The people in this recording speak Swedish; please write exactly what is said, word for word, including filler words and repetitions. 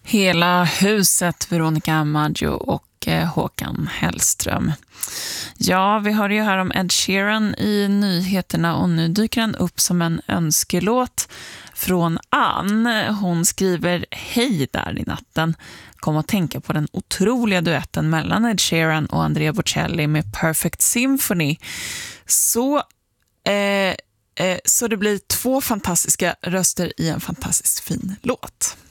Hela huset, Veronica Maggio och eh, Håkan Hellström. Ja, vi hörde ju här om Ed Sheeran i nyheterna och nu dyker han upp som en önskelåt från Ann. Hon skriver: hej där i natten. Kom att tänka på den otroliga duetten mellan Ed Sheeran och Andrea Bocelli med Perfect Symphony. Så, eh, eh, så det blir två fantastiska röster i en fantastiskt fin låt.